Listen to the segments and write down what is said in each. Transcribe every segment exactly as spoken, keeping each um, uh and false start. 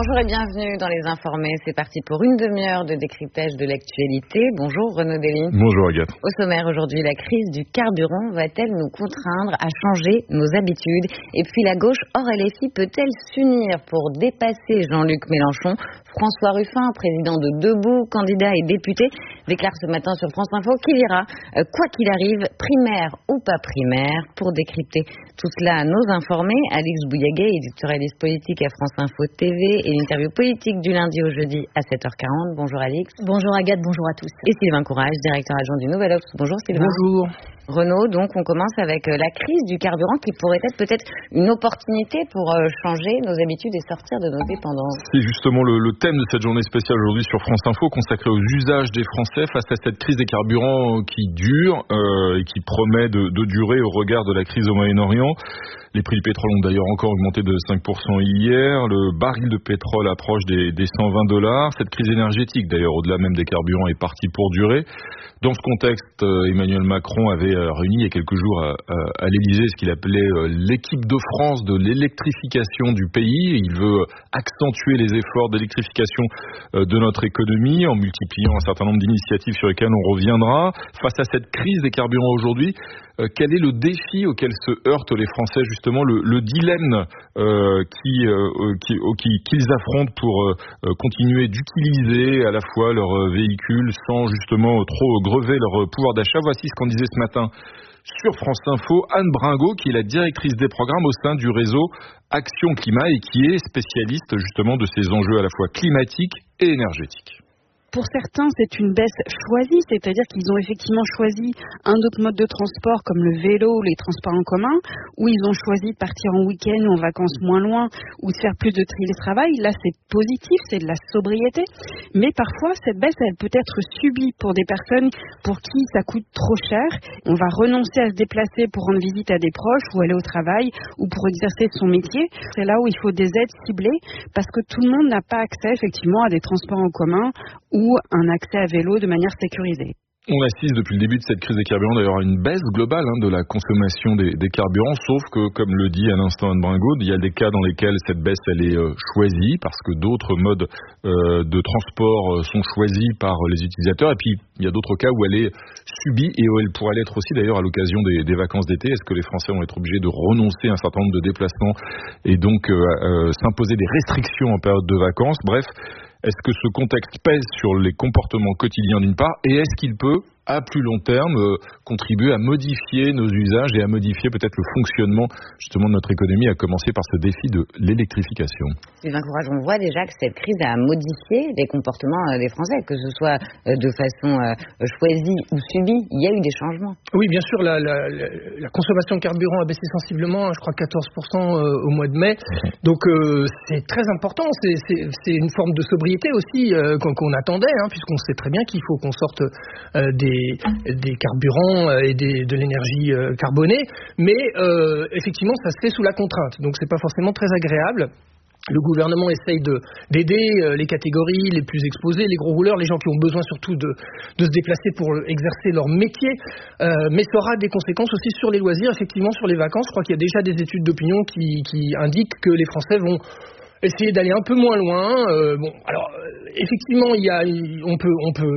Bonjour et bienvenue dans Les Informés. C'est parti pour une demi-heure de décryptage de l'actualité. Bonjour Renaud Dely. Bonjour Agathe. Au sommaire aujourd'hui, la crise du carburant va-t-elle nous contraindre à changer nos habitudes? Et puis la gauche hors L F I peut-elle s'unir pour dépasser Jean-Luc Mélenchon? François Ruffin, président de Debout, candidat et député, déclare ce matin sur France Info qu'il ira, euh, quoi qu'il arrive, primaire ou pas primaire. Pour décrypter tout cela, nos informés, Alix Bouillaguet, éditorialiste politique à France Info T V, et l'interview politique du lundi au jeudi à sept heures quarante. Bonjour Alix. Bonjour Agathe, bonjour à tous. Et Sylvain Courage, directeur adjoint du Nouvel Obs. Bonjour Sylvain. Bonjour. Renaud, donc on commence avec la crise du carburant qui pourrait être peut-être une opportunité pour changer nos habitudes et sortir de nos dépendances. C'est justement le, le thème de cette journée spéciale aujourd'hui sur France Info, consacrée aux usages des Français face à cette crise des carburants qui dure euh, et qui promet de, de durer au regard de la crise au Moyen-Orient. Les prix du pétrole ont d'ailleurs encore augmenté de cinq pour cent hier. Le baril de pétrole approche des, des cent vingt dollars. Cette crise énergétique, d'ailleurs, au-delà même des carburants, est partie pour durer. Dans ce contexte, Emmanuel Macron avait réuni il y a quelques jours à, à, à l'Élysée ce qu'il appelait l'équipe de France de l'électrification du pays. Il veut accentuer les efforts d'électrification de notre économie en multipliant un certain nombre d'initiatives sur lesquelles on reviendra. Face à cette crise des carburants aujourd'hui, quel est le défi auquel se heurtent les Français, justement, le, le dilemme euh, qui, euh, qui, qui, qu'ils affrontent pour euh, continuer d'utiliser à la fois leur véhicule sans justement trop grever leur pouvoir d'achat. Voici ce qu'en disait ce matin sur France Info Anne Bringot, qui est la directrice des programmes au sein du réseau Action Climat et qui est spécialiste justement de ces enjeux à la fois climatiques et énergétiques. Pour certains, c'est une baisse choisie, c'est-à-dire qu'ils ont effectivement choisi un autre mode de transport comme le vélo, les transports en commun, ou ils ont choisi de partir en week-end ou en vacances moins loin, ou de faire plus de télétravail. Là, c'est positif, c'est de la sobriété. Mais parfois, cette baisse, elle peut être subie pour des personnes pour qui ça coûte trop cher. On va renoncer à se déplacer pour rendre visite à des proches ou aller au travail ou pour exercer son métier. C'est là où il faut des aides ciblées parce que tout le monde n'a pas accès effectivement à des transports en commun ou ou un accès à vélo de manière sécurisée. On assiste depuis le début de cette crise des carburants d'ailleurs à une baisse globale hein, de la consommation des, des carburants, sauf que, comme le dit à l'instant Anne Bringot, il y a des cas dans lesquels cette baisse elle est euh, choisie parce que d'autres modes euh, de transport euh, sont choisis par les utilisateurs, et puis il y a d'autres cas où elle est subie et où elle pourrait l'être aussi d'ailleurs à l'occasion des, des vacances d'été. Est-ce que les Français vont être obligés de renoncer à un certain nombre de déplacements et donc euh, euh, s'imposer des restrictions en période de vacances? Bref, est-ce que ce contexte pèse sur les comportements quotidiens d'une part, et est-ce qu'il peut, à plus long terme, euh, contribuer à modifier nos usages et à modifier peut-être le fonctionnement justement de notre économie, à commencer par ce défi de l'électrification? Sylvain Courage, on voit déjà que cette crise a modifié les comportements des Français, que ce soit de façon choisie ou subie, il y a eu des changements. Oui, bien sûr, la, la, la, la consommation de carburant a baissé sensiblement, je crois quatorze pour cent au mois de mai, donc euh, c'est très important, c'est, c'est, c'est une forme de sobriété aussi euh, qu'on, qu'on attendait, hein, puisqu'on sait très bien qu'il faut qu'on sorte euh, des, des carburants et des, de l'énergie euh, carbonée, mais euh, effectivement ça se fait sous la contrainte, donc c'est pas forcément très agréable. Le gouvernement essaye de, d'aider euh, les catégories les plus exposées, les gros rouleurs, les gens qui ont besoin surtout de, de se déplacer pour exercer leur métier, euh, mais ça aura des conséquences aussi sur les loisirs, effectivement sur les vacances. Je crois qu'il y a déjà des études d'opinion qui, qui indiquent que les Français vont essayer d'aller un peu moins loin. Euh, bon, alors euh, effectivement, il y a, on peut, on peut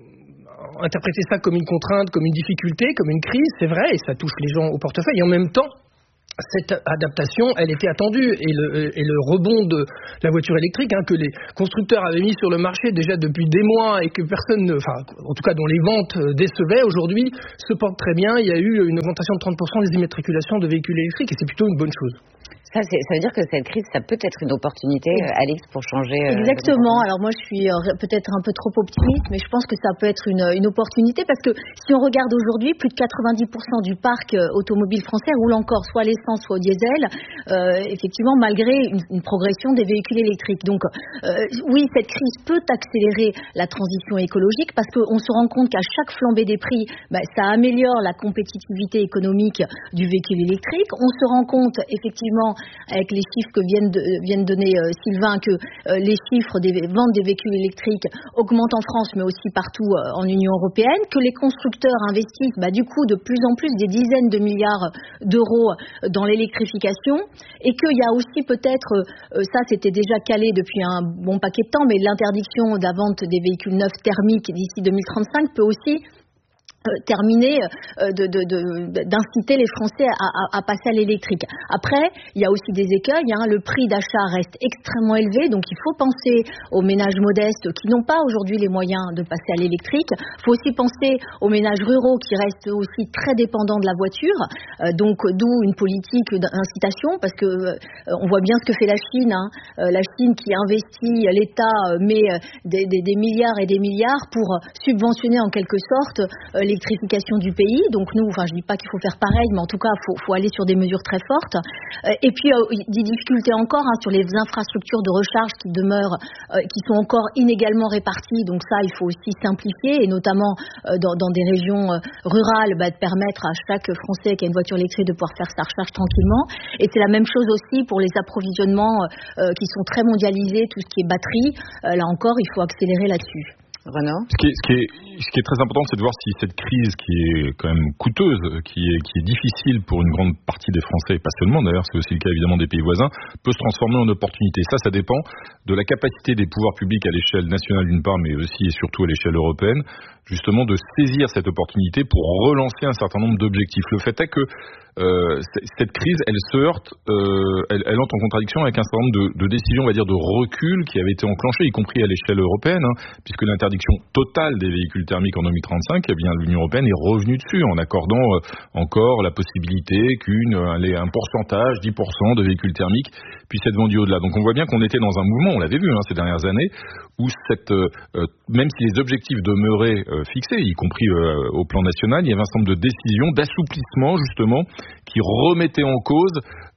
interpréter ça comme une contrainte, comme une difficulté, comme une crise, c'est vrai, et ça touche les gens au portefeuille. Et en même temps, cette adaptation, elle était attendue, et le, et le rebond de la voiture électrique, hein, que les constructeurs avaient mis sur le marché déjà depuis des mois et que personne, ne, enfin, en tout cas dont les ventes décevaient, aujourd'hui se porte très bien. Il y a eu une augmentation de trente pour cent des immatriculations de véhicules électriques, et c'est plutôt une bonne chose. Ça, c'est, ça veut dire que cette crise, ça peut être une opportunité, euh, Alix, pour changer... Euh, Exactement. Alors moi, je suis euh, peut-être un peu trop optimiste, mais je pense que ça peut être une, une opportunité parce que si on regarde aujourd'hui, plus de quatre-vingt-dix pour cent du parc euh, automobile français roule encore soit à l'essence, soit au diesel, euh, effectivement, malgré une, une progression des véhicules électriques. Donc, euh, oui, cette crise peut accélérer la transition écologique parce qu'on se rend compte qu'à chaque flambée des prix, bah, ça améliore la compétitivité économique du véhicule électrique. On se rend compte, effectivement, avec les chiffres que viennent de, viennent donner euh, Sylvain, que euh, les chiffres des ventes des véhicules électriques augmentent en France, mais aussi partout euh, en Union européenne, que les constructeurs investissent bah, du coup de plus en plus des dizaines de milliards d'euros dans l'électrification, et qu'il y a aussi peut-être, euh, ça c'était déjà calé depuis un bon paquet de temps, mais l'interdiction de la vente des véhicules neufs thermiques d'ici deux mille trente-cinq peut aussi Euh, terminer euh, de, de, de, d'inciter les Français à, à, à passer à l'électrique. Après, il y a aussi des écueils, hein. Le prix d'achat reste extrêmement élevé, donc il faut penser aux ménages modestes qui n'ont pas aujourd'hui les moyens de passer à l'électrique. Il faut aussi penser aux ménages ruraux qui restent aussi très dépendants de la voiture, euh, donc d'où une politique d'incitation, parce que euh, on voit bien ce que fait la Chine, hein. Euh, la Chine qui investit, l'État euh, met euh, des, des, des milliards et des milliards pour subventionner en quelque sorte euh, l'électrification du pays. Donc nous, enfin je dis pas qu'il faut faire pareil, mais en tout cas il faut, faut aller sur des mesures très fortes. Euh, et puis euh, des difficultés encore hein, sur les infrastructures de recharge qui demeurent, euh, qui sont encore inégalement réparties. Donc ça, il faut aussi simplifier, et notamment euh, dans, dans des régions euh, rurales, bah, de permettre à chaque Français qui a une voiture électrique de pouvoir faire sa recharge tranquillement. Et c'est la même chose aussi pour les approvisionnements euh, qui sont très mondialisés, tout ce qui est batterie. Euh, là encore, il faut accélérer là-dessus. Renaud ? Ce qui est, ce qui est, ce qui est très important, c'est de voir si cette crise qui est quand même coûteuse, qui est, qui est difficile pour une grande partie des Français, et pas seulement d'ailleurs, c'est aussi le cas évidemment des pays voisins, peut se transformer en opportunité. Ça, ça dépend de la capacité des pouvoirs publics à l'échelle nationale d'une part, mais aussi et surtout à l'échelle européenne, justement de saisir cette opportunité pour relancer un certain nombre d'objectifs. Le fait est que euh, cette crise, elle se heurte, euh, elle, elle entre en contradiction avec un certain nombre de, de décisions, on va dire, de recul qui avaient été enclenchées, y compris à l'échelle européenne, hein, puisque l'interdiction totale des véhicules thermiques en deux mille trente-cinq, eh bien l'Union européenne est revenue dessus en accordant euh, encore la possibilité qu'une un pourcentage, dix pour cent de véhicules thermiques puissent être vendus au-delà. Donc on voit bien qu'on était dans un mouvement, on l'avait vu hein, ces dernières années, où cette, euh, même si les objectifs demeuraient euh, fixés, y compris euh, au plan national, il y avait un certain nombre de décisions d'assouplissement justement qui remettaient en cause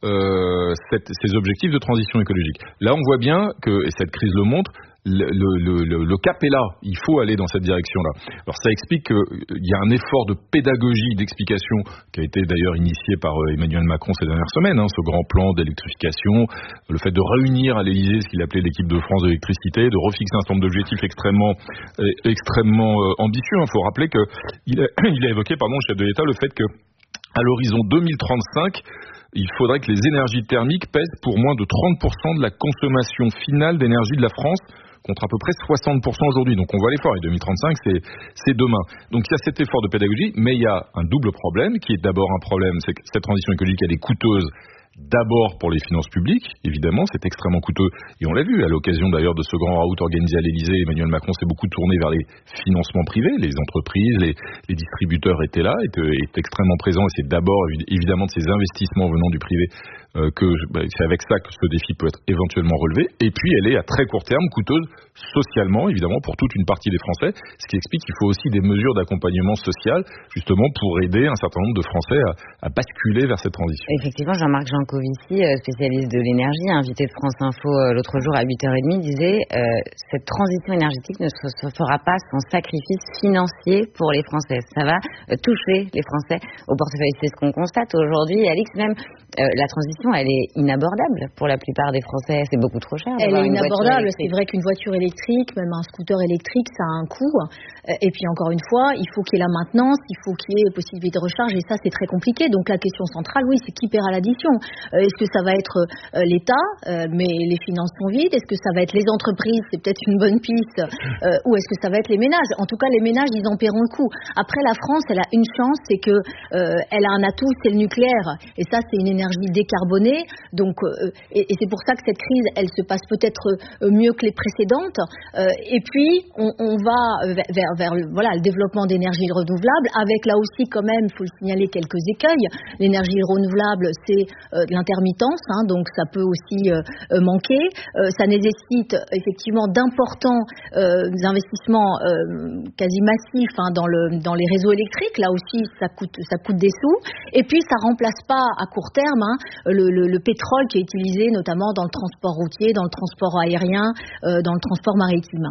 euh, cette, ces objectifs de transition écologique. Là, on voit bien que, et cette crise le montre, le, le, le, le cap est là, il faut aller dans cette direction-là. Alors ça explique qu'il y a un effort de pédagogie, d'explication qui a été d'ailleurs initié par Emmanuel Macron ces dernières semaines, hein, ce grand plan d'électrification, le fait de réunir à l'Élysée ce qu'il appelait l'équipe de France de l'électricité, de refixer un certain nombre d'objectifs extrêmement, euh, extrêmement euh, ambitieux. Il faut rappeler qu'il a, il a évoqué, pardon, le chef de l'État, le fait que à l'horizon deux mille trente-cinq, il faudrait que les énergies thermiques pèsent pour moins de trente pour cent de la consommation finale d'énergie de la France, contre à peu près soixante pour cent aujourd'hui. Donc on voit l'effort, et deux mille trente-cinq, c'est, c'est demain. Donc il y a cet effort de pédagogie, mais il y a un double problème, qui est d'abord un problème, c'est que cette transition écologique, elle est coûteuse, d'abord pour les finances publiques, évidemment, c'est extrêmement coûteux, et on l'a vu, à l'occasion d'ailleurs de ce grand raout organisé à l'Élysée, Emmanuel Macron s'est beaucoup tourné vers les financements privés, les entreprises, les, les distributeurs étaient là, étaient, étaient extrêmement présents, et c'est d'abord évidemment de ces investissements venant du privé euh, que bah, c'est avec ça que ce défi peut être éventuellement relevé, et puis elle est à très court terme coûteuse socialement, évidemment, pour toute une partie des Français, ce qui explique qu'il faut aussi des mesures d'accompagnement social, justement pour aider un certain nombre de Français à, à basculer vers cette transition. Effectivement, Jean-Marc Jancovici, spécialiste de l'énergie, invité de France Info l'autre jour à huit heures trente, disait euh, cette transition énergétique ne se, se fera pas sans sacrifice financier pour les Français. Ça va euh, toucher les Français au portefeuille. C'est ce qu'on constate aujourd'hui. Alix, même euh, la transition, elle est inabordable pour la plupart des Français. C'est beaucoup trop cher. Elle est inabordable. C'est vrai qu'une voiture électrique, même un scooter électrique, ça a un coût. Et puis encore une fois, il faut qu'il y ait la maintenance, il faut qu'il y ait possibilité de recharge, et ça c'est très compliqué. Donc la question centrale, oui, c'est qui paiera l'addition. Euh, est-ce que ça va être euh, l'État, euh, mais les finances sont vides? Est-ce que ça va être les entreprises? C'est peut-être une bonne piste. Euh, ou est-ce que ça va être les ménages? En tout cas, les ménages, ils en paieront le coup. Après, la France, elle a une chance, c'est que euh, elle a un atout, c'est le nucléaire. Et ça, c'est une énergie décarbonée. Donc, euh, et, et c'est pour ça que cette crise, elle se passe peut-être euh, mieux que les précédentes. Euh, et puis, on, on va vers, vers, vers le, voilà, le développement d'énergies renouvelables, avec là aussi, quand même, il faut le signaler, quelques écueils. L'énergie renouvelable, c'est euh, de l'intermittence, hein, donc ça peut aussi euh, manquer. Euh, ça nécessite effectivement d'importants euh, investissements euh, quasi massifs hein, dans, le, dans les réseaux électriques. Là aussi, ça coûte, ça coûte des sous. Et puis, ça remplace pas à court terme hein, le, le, le pétrole qui est utilisé notamment dans le transport routier, dans le transport aérien, euh, dans le transport maritime.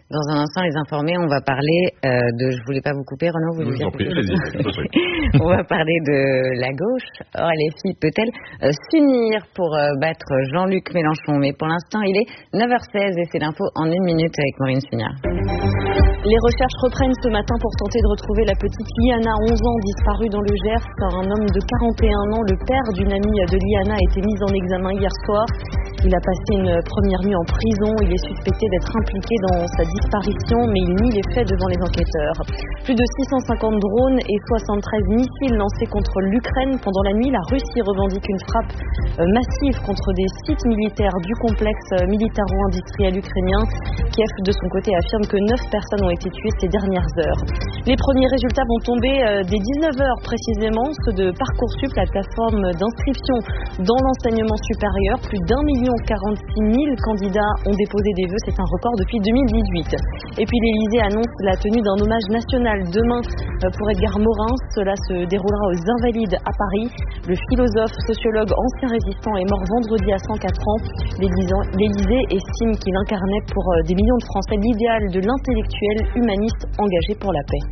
Dans un instant, les informés, on va parler euh, de... Je voulais pas vous couper, Renaud, vous oui, voulez dire prie, On va parler de la gauche. Or, L F I peut-elle euh, s'unir pour euh, battre Jean-Luc Mélenchon? Mais pour l'instant, il est neuf heures seize et c'est l'info en une minute avec Maureen Sugnard. Les recherches reprennent ce matin pour tenter de retrouver la petite Liana, onze ans, disparue dans le Gers. Un homme de quarante et un ans, le père d'une amie de Liana, a été mis en examen hier soir. Il a passé une première nuit en prison. Il est suspecté d'être impliqué dans sa disparition, mais il nie les faits devant les enquêteurs. Plus de six cent cinquante drones et soixante-treize missiles lancés contre l'Ukraine. Pendant la nuit, la Russie revendique une frappe massive contre des sites militaires du complexe militaro-industriel ukrainien. Kiev, de son côté, affirme que neuf personnes ont été tuées ces dernières heures. Les premiers résultats vont tomber dès dix-neuf heures précisément, ceux de Parcoursup, la plateforme d'inscription dans l'enseignement supérieur. Plus d'un million quarante-six mille candidats ont déposé des vœux, c'est un record depuis deux mille dix-huit. Et puis l'Élysée annonce la tenue d'un hommage national demain pour Edgar Morin. Cela se déroulera aux Invalides à Paris. Le philosophe, sociologue, ancien résistant est mort vendredi à cent quatre ans. L'Élysée estime qu'il incarnait pour des millions de Français l'idéal de l'intellectuel humaniste engagé pour la paix.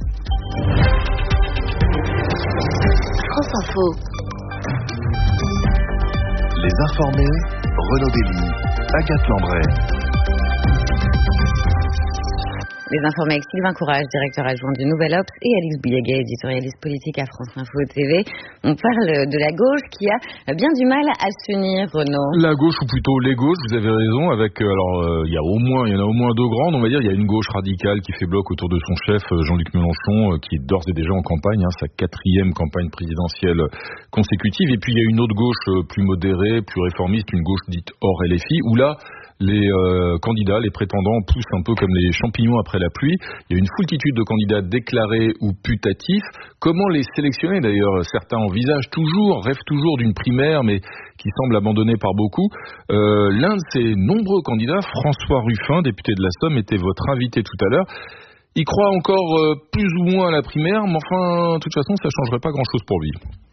France Info. Les informés, Renaud Dély, Agathe Lambray. Les informés avec Sylvain Courage, directeur adjoint du Nouvel Obs, et Alix Bouillaguet, éditorialiste politique à France Info T V. On parle de la gauche qui a bien du mal à s'unir, Renaud. La gauche, ou plutôt les gauches, vous avez raison, avec, alors, il euh, y a au moins, il y en a au moins deux grandes, on va dire. Il y a une gauche radicale qui fait bloc autour de son chef, Jean-Luc Mélenchon, euh, qui est d'ores et déjà en campagne, hein, sa quatrième campagne présidentielle consécutive. Et puis il y a une autre gauche euh, plus modérée, plus réformiste, une gauche dite hors L F I, où là, les euh, candidats, les prétendants poussent un peu comme les champignons après la pluie. Il y a une foultitude de candidats déclarés ou putatifs. Comment les sélectionner d'ailleurs? Certains envisagent toujours, rêvent toujours d'une primaire, mais qui semble abandonnée par beaucoup. Euh, l'un de ces nombreux candidats, François Ruffin, député de la Somme, était votre invité tout à l'heure. Il croit encore euh, plus ou moins à la primaire, mais enfin, de toute façon, ça ne changerait pas grand-chose pour lui.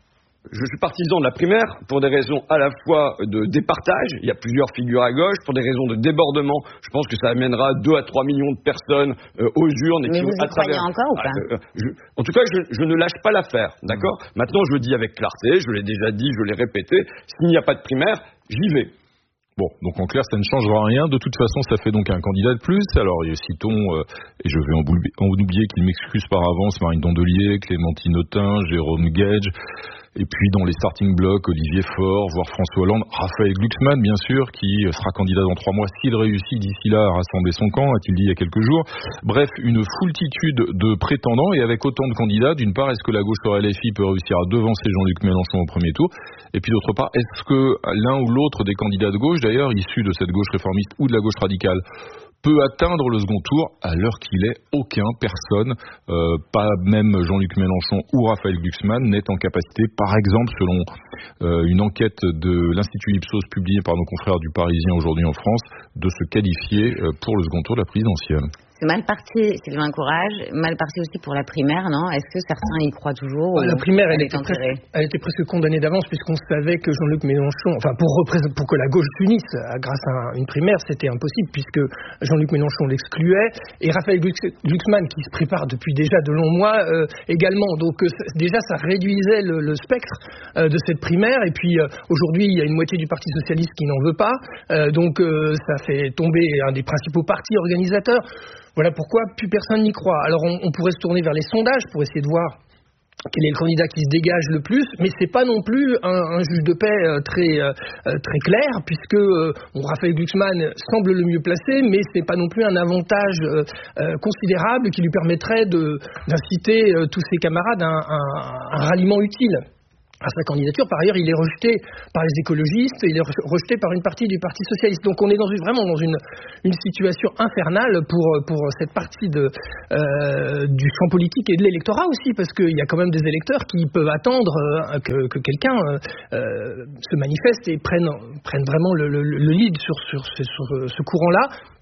Je suis partisan de la primaire pour des raisons à la fois de départage, il y a plusieurs figures à gauche, pour des raisons de débordement. Je pense que ça amènera deux à trois millions de personnes euh, aux urnes. Et Mais qui vous vont y à croyez travers... encore ou pas euh, je... En tout cas, je, je ne lâche pas l'affaire, d'accord ? mmh. Maintenant, je le dis avec clarté, je l'ai déjà dit, je l'ai répété, s'il n'y a pas de primaire, j'y vais. Bon, donc en clair, ça ne changera rien. De toute façon, ça fait donc un candidat de plus. Alors, citons, euh, et je vais en oublier qu'il m'excuse par avance, Marine Dandelier, Clémentine Autain, Jérôme Gage, et puis dans les starting blocks, Olivier Faure, voire François Hollande, Raphaël Glucksmann, bien sûr, qui sera candidat dans trois mois s'il réussit d'ici là à rassembler son camp, a-t-il dit il y a quelques jours. Bref, une foultitude de prétendants, et avec autant de candidats, d'une part, est-ce que la gauche sur L F I peut réussir à devancer Jean-Luc Mélenchon au premier tour? Et puis d'autre part, est-ce que l'un ou l'autre des candidats de gauche, d'ailleurs, issus de cette gauche réformiste ou de la gauche radicale, peut atteindre le second tour? À l'heure qu'il est, aucun, personne, euh, pas même Jean-Luc Mélenchon ou Raphaël Glucksmann, n'est en capacité, par exemple, selon euh, une enquête de l'Institut Ipsos publiée par nos confrères du Parisien aujourd'hui en France, de se qualifier euh, pour le second tour de la présidentielle. C'est mal parti, Sylvain Courage, mal parti aussi pour la primaire, non? Est-ce que certains y croient toujours? La primaire, elle, elle, était presque, elle était presque condamnée d'avance, puisqu'on savait que Jean-Luc Mélenchon, enfin pour, pour que la gauche s'unisse grâce à une primaire, c'était impossible, puisque Jean-Luc Mélenchon l'excluait, et Raphaël Glucksmann, qui se prépare depuis déjà de longs mois, euh, également. Donc euh, déjà, ça réduisait le, le spectre euh, de cette primaire, et puis euh, aujourd'hui, il y a une moitié du Parti Socialiste qui n'en veut pas, euh, donc euh, ça fait tomber un des principaux partis organisateurs. Voilà pourquoi plus personne n'y croit. Alors on, on pourrait se tourner vers les sondages pour essayer de voir quel est le candidat qui se dégage le plus, mais c'est pas non plus un, un juge de paix euh, très euh, très clair, puisque euh, bon, Raphaël Glucksmann semble le mieux placé, mais c'est pas non plus un avantage euh, euh, considérable qui lui permettrait de d'inciter euh, tous ses camarades à un, à un ralliement utile à sa candidature. Par ailleurs, il est rejeté par les écologistes, il est rejeté par une partie du Parti Socialiste. Donc on est dans une, vraiment dans une, une situation infernale pour, pour cette partie de, euh, du champ politique et de l'électorat aussi, parce qu'il y a quand même des électeurs qui peuvent attendre euh, que, que quelqu'un euh, se manifeste et prenne, prenne vraiment le, le, le lead sur, sur, sur ce courant-là.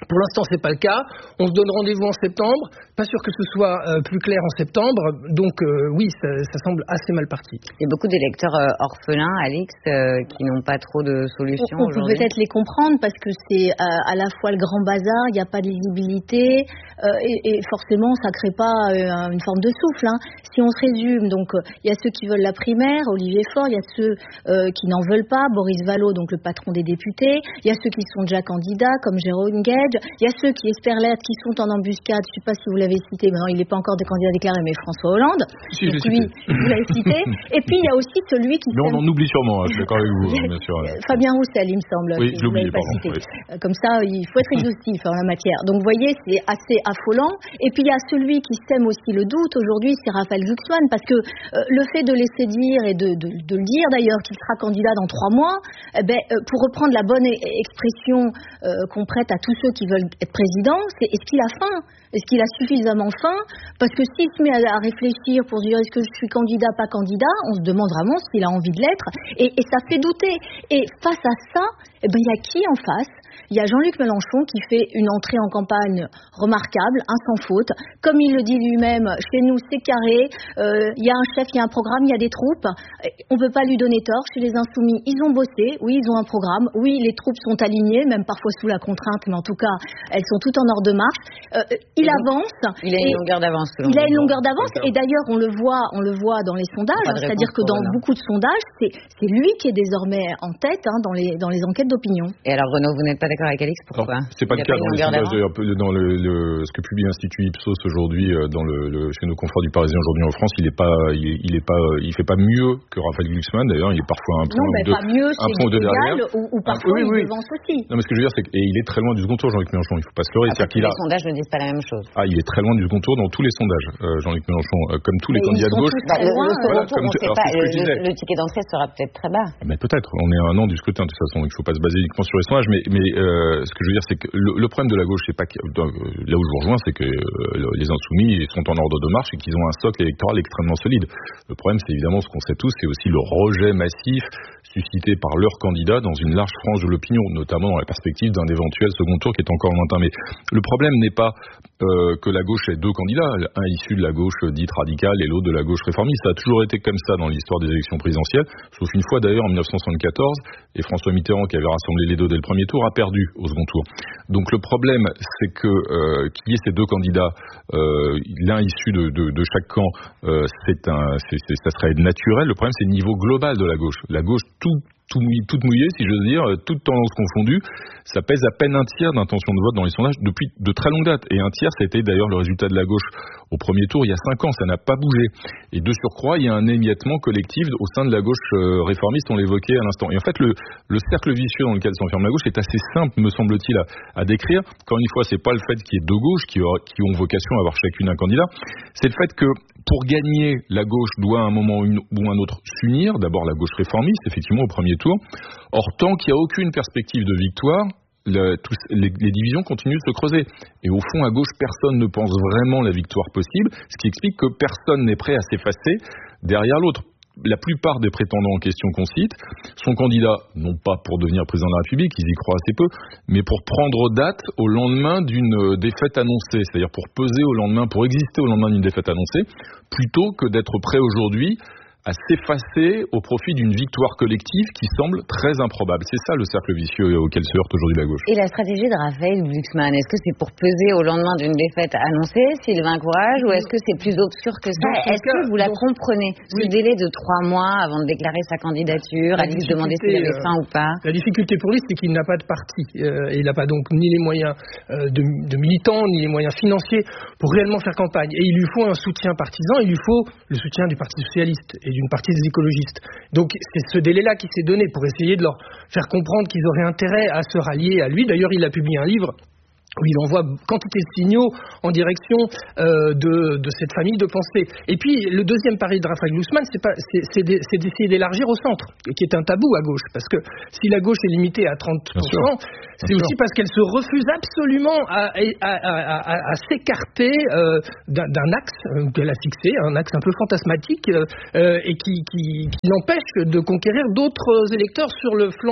Pour l'instant, c'est pas le cas. On se donne rendez-vous en septembre. Pas sûr que ce soit euh, plus clair en septembre. Donc euh, oui, ça, ça semble assez mal parti. Il y a beaucoup d'électeurs euh, orphelins, Alix, euh, qui n'ont pas trop de solutions on, on aujourd'hui. peut peut-être les comprendre parce que c'est euh, à la fois le grand bazar, il n'y a pas de lisibilité euh, et, et forcément, ça crée pas euh, une forme de souffle. Hein. Si on se résume, donc il euh, y a ceux qui veulent la primaire, Olivier Faure, il y a ceux euh, qui n'en veulent pas, Boris Vallaud, donc le patron des députés. Il y a ceux qui sont déjà candidats, comme Jérôme Guedj. Il y a ceux qui espèrent l'être, qui sont en embuscade. Je ne sais pas si vous l'avez cité, mais non, il n'est pas encore de candidat déclaré, mais François Hollande. Si, donc lui, vous l'avez cité. Et puis il y a aussi celui qui. Mais on en oublie sûrement. Hein, je suis d'accord avec vous, bien sûr. Fabien Roussel, il me semble. Oui, si je l'oublie, vous l'avez pas pardon. cité. Oui. Comme ça, il faut être exhaustif en la matière. Donc vous voyez, c'est assez affolant. Et puis il y a celui qui sème aussi le doute aujourd'hui, c'est Raphaël Glucksmann, parce que euh, le fait de laisser dire et de, de, de le dire d'ailleurs qu'il sera candidat dans trois mois, eh ben, euh, pour reprendre la bonne expression euh, qu'on prête à tous ceux qui veulent être président, c'est est-ce qu'il a faim ? Est-ce qu'il a suffisamment faim ? Parce que s'il se met à, à réfléchir pour dire est-ce que je suis candidat, pas candidat, on se demande vraiment s'il a envie de l'être. Et, et ça fait douter. Et face à ça, eh ben, il y a qui en face ? Il y a Jean-Luc Mélenchon qui fait une entrée en campagne remarquable, un sans faute. Comme il le dit lui-même, chez nous c'est carré, euh, il y a un chef, il y a un programme, il y a des troupes. On ne peut pas lui donner tort. Chez les Insoumis, ils ont bossé, oui, ils ont un programme, oui, les troupes sont alignées, même parfois sous la contrainte, mais en tout cas, elles sont toutes en ordre de marche. Euh, il donc, avance. Il a une longueur d'avance. Il a une longueur d'avance, et d'ailleurs, on le voit, on le voit dans les sondages, hein, c'est-à-dire que dans Renaud. beaucoup de sondages, c'est, c'est lui qui est désormais en tête hein, dans, les, dans les enquêtes d'opinion. Et alors, Renaud, vous n'êtes pas d'accord avec Alix, pourquoi? Alors, c'est pas il le cas dans les sondages, d'avance. un peu dans le, le, ce que publie l'Institut Ipsos aujourd'hui dans le, le, chez nos confrères du Parisien aujourd'hui en France, il est pas, il, il est pas, il fait pas mieux que Raphaël Glucksmann. D'ailleurs, il est parfois un point non, ou ben, deux, pas mieux, un point ou deux derrière. Ou, ou parfois ah, oui, oui. il devance aussi. Non, mais ce que je veux dire, c'est qu'il est très loin du second tour, Jean-Luc Mélenchon. Il faut pas se leurrer. Après, tous qu'il les a... sondages ne disent pas la même chose. Ah, il est très loin du second tour dans tous les sondages, euh, Jean-Luc Mélenchon, euh, comme tous les mais candidats de gauche. Bah, le, le second voilà, tour, on tu... sait Alors, pas. le, Le, le ticket d'entrée sera peut-être très bas. Mais peut-être. On est à un an du scrutin de toute façon, donc il ne faut pas se baser uniquement sur les sondages. Mais, mais euh, ce que je veux dire, c'est que le, le problème de la gauche, c'est pas que, là où je vous rejoins, c'est que euh, les Insoumis sont en ordre de marche et qu'ils ont un socle électoral extrêmement solide. Le problème, c'est évidemment ce qu'on sait tous, c'est aussi le rejet massif suscité par leurs candidats dans une large frange de l'opinion, notamment dans la perspective d'un éventuel second tour qui est encore lointain. Mais le problème n'est pas euh, que la gauche ait deux candidats, un issu de la gauche dite radicale et l'autre de la gauche réformiste. Ça a toujours été comme ça dans l'histoire des élections présidentielles, sauf une fois d'ailleurs en dix-neuf cent soixante-quatorze, et François Mitterrand, qui avait rassemblé les deux dès le premier tour, a perdu au second tour. Donc le problème, c'est que euh, qu'il y ait ces deux candidats, euh, l'un issu de, de, de chaque camp, euh, c'est un, c'est, c'est, ça serait naturel. Le problème, c'est le niveau global de la gauche. La gauche, tout Tout mouillé, toute mouillée, si j'ose dire, toute tendance confondue, ça pèse à peine un tiers d'intention de vote dans les sondages depuis de très longue date. Et un tiers, ça a été d'ailleurs le résultat de la gauche au premier tour il y a cinq ans, ça n'a pas bougé. Et de surcroît, il y a un émiettement collectif au sein de la gauche euh, réformiste, on l'évoquait à l'instant. Et en fait, le, le cercle vicieux dans lequel s'enferme la gauche est assez simple, me semble-t-il, à, à décrire. Encore une fois, c'est pas le fait qu'il y ait deux gauches qui, aura, qui ont vocation à avoir chacune un candidat, c'est le fait que pour gagner, la gauche doit à un moment ou un autre s'unir. D'abord la gauche réformiste, effectivement, au premier tour. Or, tant qu'il n'y a aucune perspective de victoire, le, tous, les, les divisions continuent de se creuser. Et au fond, à gauche, personne ne pense vraiment la victoire possible, ce qui explique que personne n'est prêt à s'effacer derrière l'autre. La plupart des prétendants en question qu'on cite sont candidats, non pas pour devenir président de la République, ils y croient assez peu, mais pour prendre date au lendemain d'une défaite annoncée, c'est-à-dire pour peser au lendemain, pour exister au lendemain d'une défaite annoncée, plutôt que d'être prêt aujourd'hui à s'effacer au profit d'une victoire collective qui semble très improbable. C'est ça le cercle vicieux auquel se heurte aujourd'hui la gauche. Et la stratégie de Raphaël Glucksmann, est-ce que c'est pour peser au lendemain d'une défaite annoncée, Sylvain Courage, ou est-ce que c'est plus obscur que ça? Est-ce que vous la comprenez, ce oui. délai de trois mois avant de déclarer sa candidature, à lui demander s'il avait faim euh, ou pas? La difficulté pour lui, c'est qu'il n'a pas de parti. Euh, il n'a pas donc ni les moyens euh, de, de militants, ni les moyens financiers pour réellement faire campagne. Et il lui faut un soutien partisan, il lui faut le soutien du Parti socialiste et d'une partie des écologistes. Donc c'est ce délai-là qui s'est donné pour essayer de leur faire comprendre qu'ils auraient intérêt à se rallier à lui. D'ailleurs, il a publié un livre où il envoie quantité de signaux en direction euh, de, de cette famille de pensée. Et puis, le deuxième pari de Raphaël Glucksmann, c'est, pas, c'est, c'est, de, c'est d'essayer d'élargir au centre, qui est un tabou à gauche. Parce que si la gauche est limitée à trente pour cent, c'est Bien aussi sûr. Parce qu'elle se refuse absolument à, à, à, à, à s'écarter euh, d'un, d'un axe euh, qu'elle a fixé, un axe un peu fantasmatique, euh, et qui, qui, qui l'empêche de conquérir d'autres électeurs sur le flanc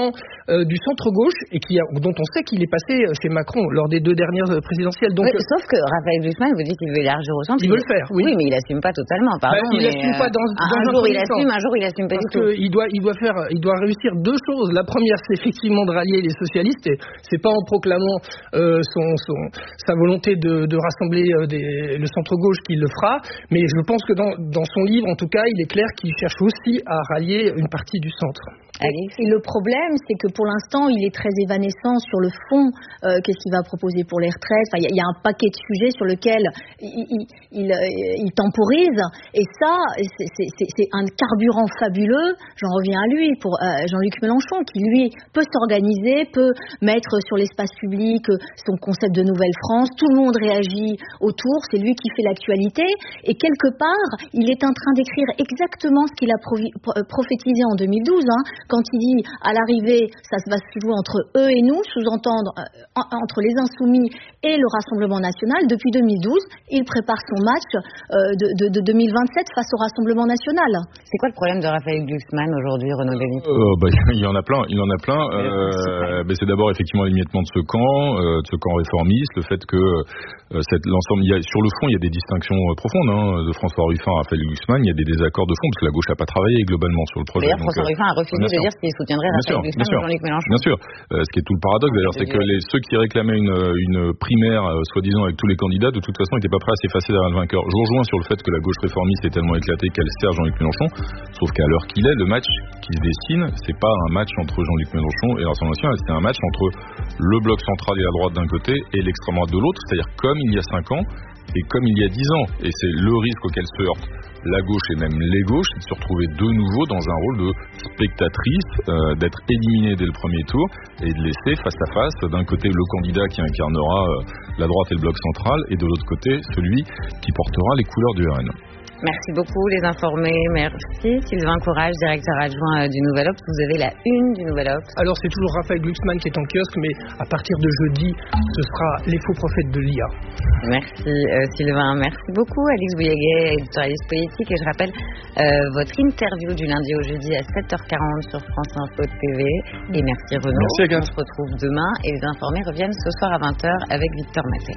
euh, du centre-gauche et qui a, dont on sait qu'il est passé chez Macron lors des deux dernières présidentielles. Donc, oui, sauf que Raphaël Glucksmann vous dit qu'il veut élargir au centre. Il veut le faire, oui. Oui, mais il assume pas totalement, pardon. Bah, il mais assume euh, pas dans, dans un, un jour il premier assume, temps. un jour il assume pas Parce du tout. qu'il doit, il doit faire, il doit réussir deux choses. La première, c'est effectivement de rallier les socialistes. Et c'est pas en proclamant euh, son, son, sa volonté de, de rassembler euh, des, le centre-gauche qu'il le fera. Mais je pense que dans, dans son livre, en tout cas, il est clair qu'il cherche aussi à rallier une partie du centre. Alex. Et le problème, c'est que pour l'instant, il est très évanescent sur le fond. Euh, qu'est-ce qu'il va proposer pour les retraites? Enfin, il y, y a un paquet de sujets sur lesquels il, il, il, il temporise. Et ça, c'est, c'est, c'est un carburant fabuleux. J'en reviens à lui, pour euh, Jean-Luc Mélenchon, qui lui peut s'organiser, peut mettre sur l'espace public son concept de Nouvelle-France. Tout le monde réagit autour. C'est lui qui fait l'actualité. Et quelque part, il est en train d'écrire exactement ce qu'il a provi- prophétisé en deux mille douze. Hein, quand il dit à l'arrivée, ça va se jouer entre eux et nous, sous-entendre euh, entre les Insoumis et le Rassemblement National. Depuis deux mille douze, il prépare son match euh, de, de, de deux mille vingt-sept face au Rassemblement National. C'est quoi le problème de Raphaël Glucksmann aujourd'hui, Renaud Dély? euh, bah, Il y en a plein, il en a plein. Euh, mais c'est d'abord effectivement l'émiettement de ce camp, euh, de ce camp réformiste, le fait que euh, cette, l'ensemble, il y a, sur le fond, il y a des distinctions euh, profondes hein, de François Ruffin à Raphaël Glucksmann. Il y a des désaccords de fond parce que la gauche n'a pas travaillé globalement sur le projet. D'ailleurs, François Ruffin a refusé de dire qu'il soutiendrait Raphaël Glucksmann ou Jean-Luc Mélenchon. Bien sûr. Euh, ce qui est tout le paradoxe d'ailleurs, c'est, c'est que les, ceux qui réclamaient une, une primaire, euh, soi-disant avec tous les candidats, de toute façon, n'étaient pas prêts à s'effacer derrière le vainqueur. Je vous rejoins sur le fait que la gauche réformiste est tellement éclatée qu'elle sert Jean-Luc Mélenchon. Sauf qu'à l'heure qu'il est, le match qui se dessine, c'est pas un match entre Jean-Luc Mélenchon et l'Assemblée nationale, c'est un match entre le bloc central et la droite d'un côté et l'extrême droite de l'autre, c'est-à-dire comme il y a cinq ans et comme il y a dix ans. Et c'est le risque auquel se heurte la gauche et même les gauches, c'est de se retrouver de nouveau dans un rôle de spectatrice, euh, d'être éliminé dès le premier tour et de laisser face à face d'un côté le candidat qui incarnera euh, la droite et le bloc central et de l'autre côté celui qui portera les couleurs du R N. Merci beaucoup les informés, merci. Sylvain Courage, directeur adjoint du Nouvel Obs, vous avez la une du Nouvel Obs. Alors c'est toujours Raphaël Glucksmann qui est en kiosque, mais à partir de jeudi, ce sera les faux prophètes de l'I A. Merci euh, Sylvain, merci beaucoup Alix Bouillet, éditorialiste politique, et je rappelle euh, votre interview du lundi au jeudi à sept heures quarante sur France Info T V. Et merci Renaud, merci, on se retrouve demain et les informés reviennent ce soir à vingt heures avec Victor Maté.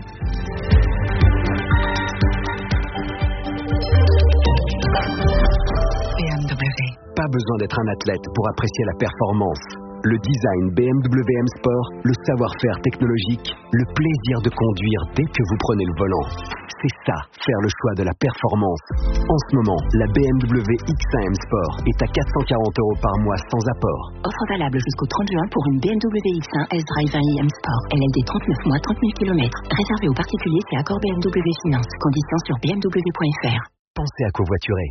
B M W. Pas besoin d'être un athlète pour apprécier la performance. Le design B M W M Sport, le savoir-faire technologique, le plaisir de conduire dès que vous prenez le volant. C'est ça, faire le choix de la performance. En ce moment, la B M W X un M Sport est à quatre cent quarante euros par mois sans apport. Offre valable jusqu'au trente juin pour une B M W X un S-Drive I M Sport. L L D trente-neuf mois, trente mille kilomètres. Réservé aux particuliers, c'est accord B M W Finance. Conditions sur b m w point f r. Pensez à covoiturer.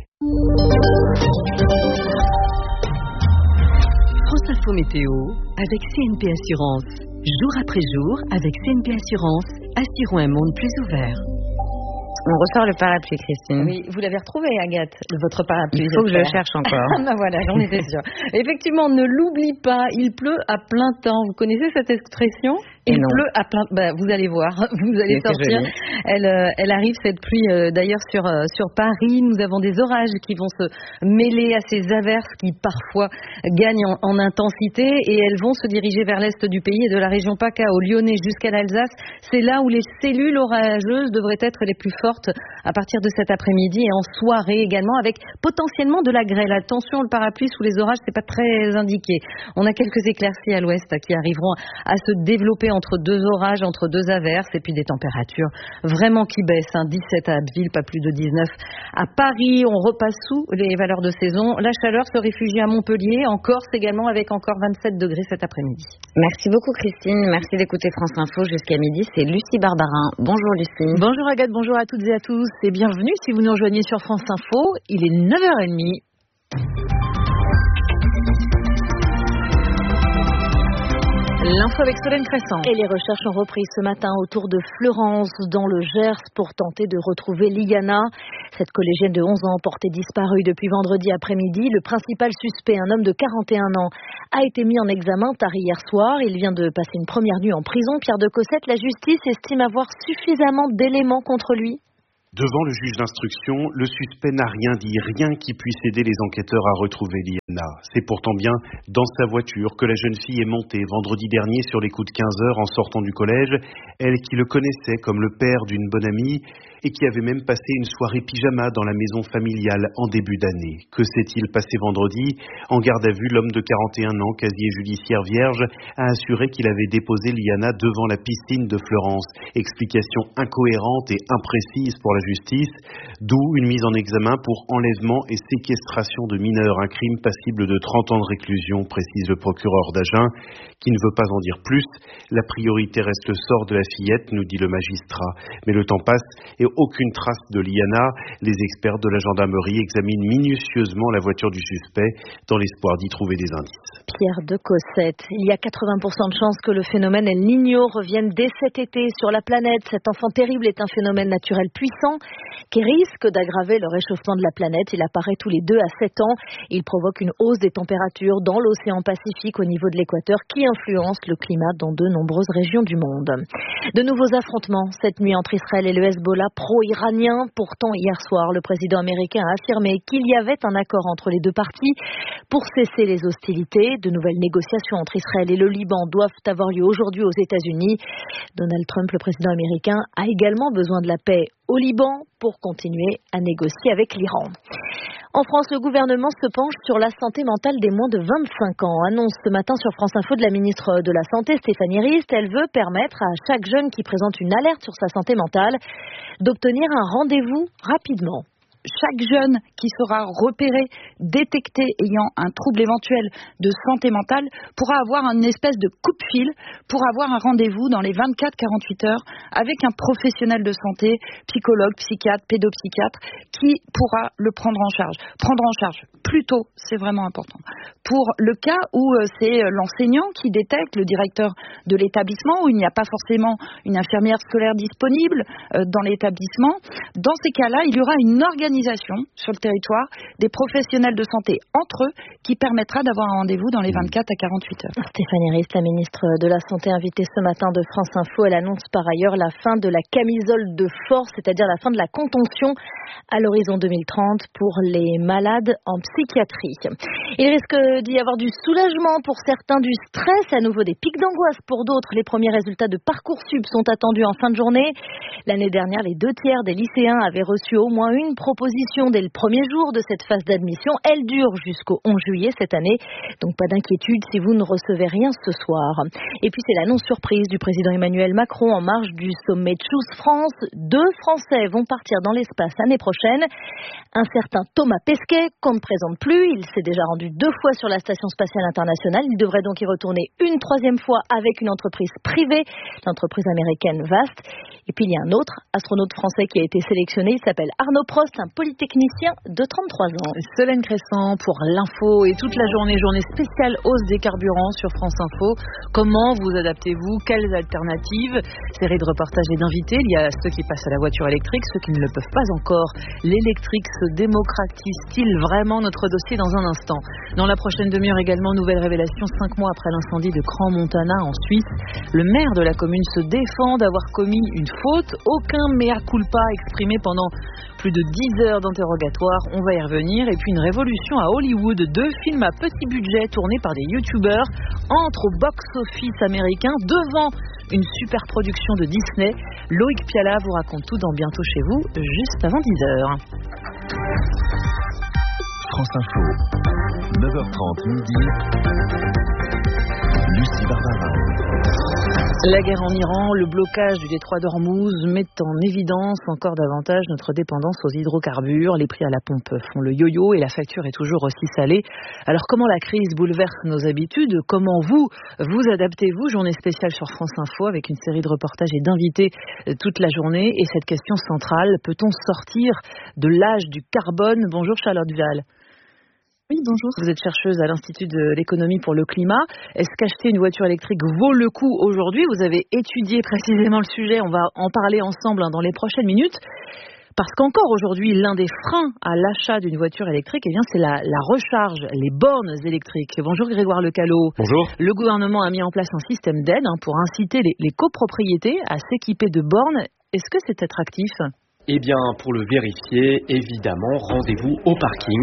France Info Météo avec C N P Assurance. Jour après jour, avec C N P Assurance, assurons un monde plus ouvert. On ressort le parapluie, Christine. Oui, vous l'avez retrouvé, Agathe, votre parapluie. Il faut que je le cherche encore. Ben voilà, j'en étais sûre. Effectivement, ne l'oublie pas, il pleut à plein temps. Vous connaissez cette expression ? Il non. pleut à plein. Ben, vous allez voir, vous allez c'est sortir. Elle, euh, elle arrive cette pluie euh, d'ailleurs sur euh, sur Paris. Nous avons des orages qui vont se mêler à ces averses qui parfois gagnent en, en intensité et elles vont se diriger vers l'est du pays et de la région PACA au Lyonnais jusqu'à l'Alsace. C'est là où les cellules orageuses devraient être les plus fortes à partir de cet après-midi et en soirée également, avec potentiellement de la grêle. Attention, le parapluie sous les orages, c'est pas très indiqué. On a quelques éclaircies à l'ouest qui arriveront à se développer entre deux orages, entre deux averses, et puis des températures vraiment qui baissent. Hein. dix-sept à Abbeville, pas plus de dix-neuf à Paris. On repasse sous les valeurs de saison. La chaleur se réfugie à Montpellier, en Corse également, avec encore vingt-sept degrés cet après-midi. Merci beaucoup Christine, merci d'écouter France Info jusqu'à midi. C'est Lucie Barbarin. Bonjour Lucie. Bonjour Agathe, bonjour à toutes et à tous et bienvenue si vous nous rejoignez sur France Info. Il est neuf heures trente. L'info avec Solène Crescent. Et les recherches ont repris ce matin autour de Fleurance, dans le Gers, pour tenter de retrouver Liliana. Cette collégienne de onze ans portée disparue depuis vendredi après-midi. Le principal suspect, un homme de quarante et un ans, a été mis en examen tard hier soir. Il vient de passer une première nuit en prison. Pierre de Cossette, la justice estime avoir suffisamment d'éléments contre lui. Devant le juge d'instruction, le suspect n'a rien dit, rien qui puisse aider les enquêteurs à retrouver Liana. C'est pourtant bien dans sa voiture que la jeune fille est montée vendredi dernier sur les coups de quinze heures en sortant du collège, elle qui le connaissait comme le père d'une bonne amie et qui avait même passé une soirée pyjama dans la maison familiale en début d'année. Que s'est-il passé vendredi ? En garde à vue, l'homme de quarante et un ans, casier judiciaire vierge, a assuré qu'il avait déposé Liana devant la piscine de Florence. Explication incohérente et imprécise pour la justice, d'où une mise en examen pour enlèvement et séquestration de mineurs, un crime passible de trente ans de réclusion, précise le procureur d'Agen, qui ne veut pas en dire plus. La priorité reste le sort de la fillette, nous dit le magistrat. Mais le temps passe et aucune trace de Liana. Les experts de la gendarmerie examinent minutieusement la voiture du suspect dans l'espoir d'y trouver des indices. Pierre de Cossette, il y a quatre-vingts pour cent de chances que le phénomène El Niño revienne dès cet été sur la planète. Cet enfant terrible est un phénomène naturel puissant qui risque d'aggraver le réchauffement de la planète. Il apparaît tous les deux à sept ans. Il provoque une hausse des températures dans l'océan Pacifique au niveau de l'équateur qui influence le climat dans de nombreuses régions du monde. De nouveaux affrontements cette nuit entre Israël et le Hezbollah pro-iranien. Pourtant, hier soir, le président américain a affirmé qu'il y avait un accord entre les deux parties pour cesser les hostilités. De nouvelles négociations entre Israël et le Liban doivent avoir lieu aujourd'hui aux États-Unis. Donald Trump, le président américain, a également besoin de la paix au Liban pour continuer à négocier avec l'Iran. En France, le gouvernement se penche sur la santé mentale des moins de vingt-cinq ans. Annonce ce matin sur France Info de la ministre de la Santé, Stéphanie Rist. Elle veut permettre à chaque jeune qui présente une alerte sur sa santé mentale d'obtenir un rendez-vous rapidement. Chaque jeune qui sera repéré, détecté ayant un trouble éventuel de santé mentale pourra avoir une espèce de coup de fil pour avoir un rendez-vous dans les vingt-quatre à quarante-huit heures avec un professionnel de santé, psychologue, psychiatre, pédopsychiatre, qui pourra le prendre en charge. Prendre en charge plus tôt, c'est vraiment important. Pour le cas où c'est l'enseignant qui détecte, le directeur de l'établissement, où il n'y a pas forcément une infirmière scolaire disponible dans l'établissement, dans ces cas-là, il y aura une organisation sur le territoire des professionnels de santé entre eux qui permettra d'avoir un rendez-vous dans les vingt-quatre à quarante-huit heures. Stéphanie Rist, la ministre de la Santé invitée ce matin de France Info, elle annonce par ailleurs la fin de la camisole de force, c'est-à-dire la fin de la contention à l'horizon deux mille trente pour les malades en psychiatrie. Il risque d'y avoir du soulagement pour certains, du stress, à nouveau des pics d'angoisse pour d'autres. Les premiers résultats de Parcoursup sont attendus en fin de journée. L'année dernière, les deux tiers des lycéens avaient reçu au moins une proposition dès le premier jour de cette phase d'admission. Elle dure jusqu'au onze juillet cette année, donc pas d'inquiétude si vous ne recevez rien ce soir. Et puis c'est l'annonce surprise du président Emmanuel Macron en marge du sommet Choose France. Deux Français vont partir dans l'espace l'année prochaine. Un certain Thomas Pesquet, qu'on ne présente plus, il s'est déjà rendu deux fois sur la Station Spatiale Internationale. Il devrait donc y retourner une troisième fois avec une entreprise privée, l'entreprise américaine Vast. Et puis il y a un autre astronaute français qui a été sélectionné, il s'appelle Arnaud Prost, un polytechnicien de trente-trois ans. Solène Crescent pour l'info et toute la journée, journée spéciale hausse des carburants sur France Info. Comment vous adaptez-vous? Quelles alternatives? Série de reportages et d'invités. Il y a ceux qui passent à la voiture électrique, ceux qui ne le peuvent pas encore. L'électrique se démocratise-t-il vraiment? Notre dossier dans un instant. Dans la prochaine demi-heure également, nouvelle révélation, cinq mois après l'incendie de Crans-Montana en Suisse. Le maire de la commune se défend d'avoir commis une faute. Aucun mea culpa exprimé pendant plus de dix heures d'interrogatoire. On va y revenir. Et puis une révolution à Hollywood. Deux films à petit budget tournés par des youtubeurs entrent au box-office américain devant une super production de Disney. Loïc Piala vous raconte tout dans Bientôt chez vous, juste avant dix heures. France Info, neuf heures trente midi. Lucie Barbara. La guerre en Iran, le blocage du détroit d'Ormuz mettent en évidence encore davantage notre dépendance aux hydrocarbures. Les prix à la pompe font le yo-yo et la facture est toujours aussi salée. Alors comment la crise bouleverse nos habitudes? Comment vous, vous adaptez-vous? Journée spéciale sur France Info avec une série de reportages et d'invités toute la journée. Et cette question centrale, peut-on sortir de l'âge du carbone? Bonjour Charlotte Vial. Oui, bonjour. Vous êtes chercheuse à l'Institut de l'économie pour le climat. Est-ce qu'acheter une voiture électrique vaut le coup aujourd'hui? Vous avez étudié précisément le sujet. On va en parler ensemble dans les prochaines minutes. Parce qu'encore aujourd'hui, l'un des freins à l'achat d'une voiture électrique, eh bien, c'est la, la recharge, les bornes électriques. Bonjour Grégoire Lecalot. Bonjour. Le gouvernement a mis en place un système d'aide hein, pour inciter les, les copropriétés à s'équiper de bornes. Est-ce que c'est attractif ? Eh bien, pour le vérifier, évidemment, rendez-vous au parking.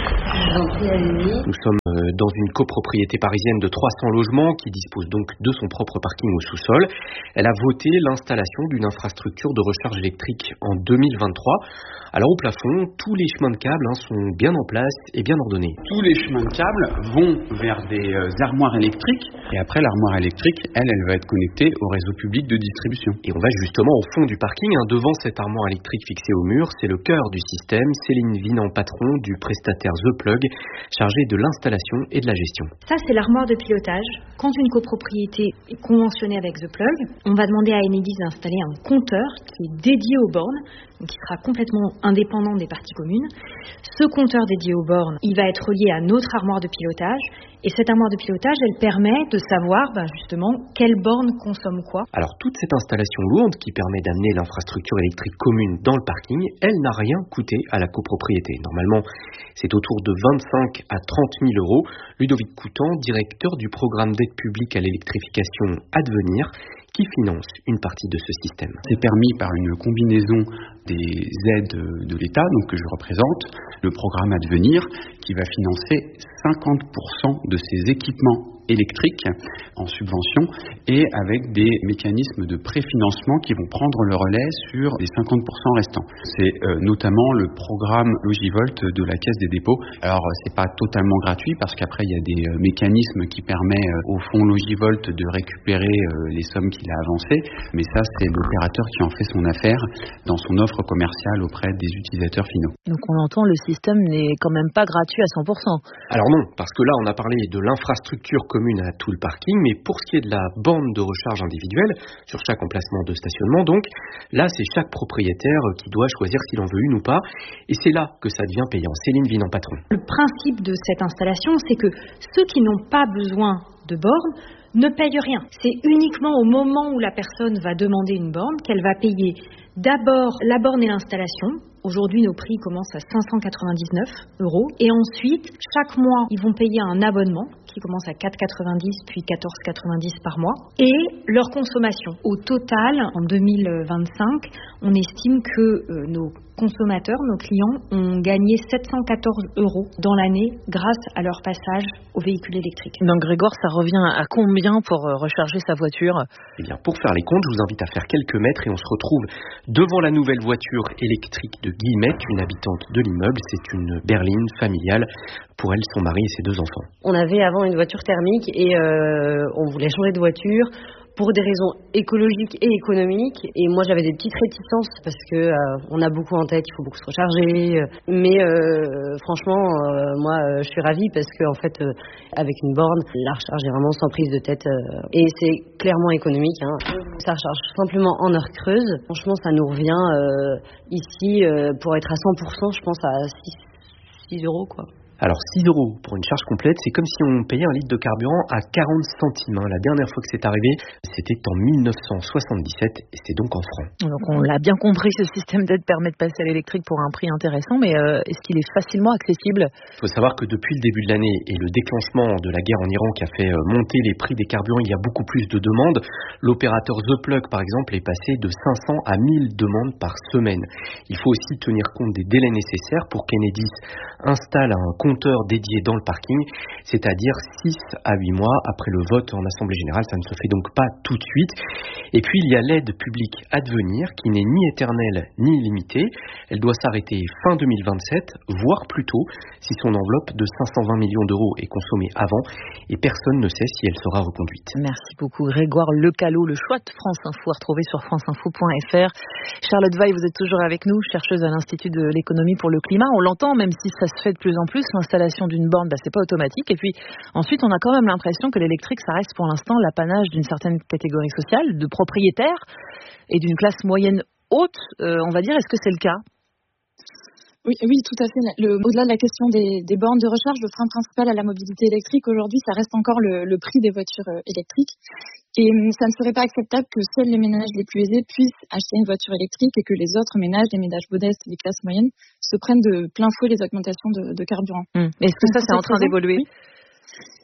Nous sommes dans une copropriété parisienne de trois cents logements qui dispose donc de son propre parking au sous-sol. Elle a voté l'installation d'une infrastructure de recharge électrique en deux mille vingt-trois. Alors au plafond, tous les chemins de câbles hein, sont bien en place et bien ordonnés. Tous les chemins de câbles vont vers des euh, armoires électriques et après l'armoire électrique, elle, elle va être connectée au réseau public de distribution. Et on va justement au fond du parking, hein, devant cette armoire électrique fixée au mur. C'est le cœur du système. Céline Vinan, patron du prestataire The Plug, chargé de l'installation et de la gestion. Ça, c'est l'armoire de pilotage. Quand une copropriété est conventionnée avec The Plug, on va demander à Enedis d'installer un compteur qui est dédié aux bornes, donc qui sera complètement indépendant des parties communes. Ce compteur dédié aux bornes, il va être relié à notre armoire de pilotage. Et cette armoire de pilotage, elle permet de savoir ben justement quelle borne consomme quoi. Alors toute cette installation lourde qui permet d'amener l'infrastructure électrique commune dans le parking, elle n'a rien coûté à la copropriété. Normalement, c'est autour de vingt-cinq à trente mille euros. Ludovic Coutan, directeur du programme d'aide publique à l'électrification Advenir, qui finance une partie de ce système. C'est permis par une combinaison des aides de l'État, donc que je représente, le programme Advenir, qui va financer cinquante pour cent de ces équipements électriques en subvention et avec des mécanismes de préfinancement qui vont prendre le relais sur les cinquante pour cent restants. C'est euh, notamment le programme Logivolt de la Caisse des dépôts. Alors c'est pas totalement gratuit parce qu'après il y a des euh, mécanismes qui permettent euh, au fonds Logivolt de récupérer euh, les sommes qu'il a avancées, mais ça c'est l'opérateur qui en fait son affaire dans son offre commerciale auprès des utilisateurs finaux. Donc on entend, le système n'est quand même pas gratuit à cent pour cent. Alors non, parce que là on a parlé de l'infrastructure commune à tout le parking, mais pour ce qui est de la borne de recharge individuelle, sur chaque emplacement de stationnement donc, là c'est chaque propriétaire qui doit choisir s'il en veut une ou pas, et c'est là que ça devient payant. Céline Vinan, patron. Le principe de cette installation, c'est que ceux qui n'ont pas besoin de borne ne payent rien. C'est uniquement au moment où la personne va demander une borne qu'elle va payer d'abord la borne et l'installation. Aujourd'hui, nos prix commencent à cinq cent quatre-vingt-dix-neuf euros. Et ensuite, chaque mois, ils vont payer un abonnement qui commence à quatre euros quatre-vingt-dix puis quatorze euros quatre-vingt-dix par mois. Et leur consommation. Au total, en deux mille vingt-cinq, on estime que euh, nos consommateurs, nos clients, ont gagné sept cent quatorze euros dans l'année grâce à leur passage au véhicule électrique. Donc Grégoire, ça revient à combien pour recharger sa voiture ? Eh bien, pour faire les comptes, je vous invite à faire quelques mètres et on se retrouve devant la nouvelle voiture électrique de Guillemette, une habitante de l'immeuble. C'est une berline familiale. Pour elle, son mari et ses deux enfants. On avait avant une voiture thermique et euh, on voulait changer de voiture pour des raisons écologiques et économiques. Et moi, j'avais des petites réticences parce que euh, on a beaucoup en tête, il faut beaucoup se recharger. Mais euh, franchement, euh, moi, euh, je suis ravie parce que en fait, euh, avec une borne, la recharge est vraiment sans prise de tête euh, et c'est clairement économique. Hein. Ça recharge simplement en heure creuse. Franchement, ça nous revient euh, ici euh, pour être à cent pour cent, je pense à six euros quoi. Alors six euros pour une charge complète, c'est comme si on payait un litre de carburant à quarante centimes. La dernière fois que c'est arrivé, c'était en mille neuf cent soixante-dix-sept et c'est donc en francs. Donc on l'a bien compris, ce système d'aide permet de passer à l'électrique pour un prix intéressant, mais euh, est-ce qu'il est facilement accessible ? Il faut savoir que depuis le début de l'année et le déclenchement de la guerre en Iran qui a fait monter les prix des carburants, il y a beaucoup plus de demandes. L'opérateur The Plug, par exemple, est passé de cinq cents à mille demandes par semaine. Il faut aussi tenir compte des délais nécessaires pour qu'Enedis installe un compteur dédié dans le parking, c'est-à-dire six à huit mois après le vote en Assemblée Générale. Ça ne se fait donc pas tout de suite. Et puis il y a l'aide publique Advenir qui n'est ni éternelle ni illimitée. Elle doit s'arrêter fin deux mille vingt-sept, voire plus tôt, si son enveloppe de cinq cent vingt millions d'euros est consommée avant, et personne ne sait si elle sera reconduite. Merci beaucoup Grégoire Lecalot. Le choix de France Info à retrouver sur franceinfo point f r. Charlotte Veil, vous êtes toujours avec nous, chercheuse à l'Institut de l'économie pour le climat. On l'entend, même si ça se fait de plus en plus, l'installation d'une borne, bah, c'est pas automatique. Et puis ensuite, on a quand même l'impression que l'électrique, ça reste pour l'instant l'apanage d'une certaine catégorie sociale, de propriétaires et d'une classe moyenne haute, euh, on va dire. Est-ce que c'est le cas ? Oui, oui, tout à fait. Le, au-delà de la question des, des bornes de recharge, le frein principal à la mobilité électrique aujourd'hui, ça reste encore le, le prix des voitures euh, électriques. Et ça ne serait pas acceptable que seuls les ménages les plus aisés puissent acheter une voiture électrique et que les autres ménages, les ménages modestes et les classes moyennes, se prennent de plein fouet les augmentations de, de carburant. Mmh. Est-ce que ça, c'est en train d'évoluer ?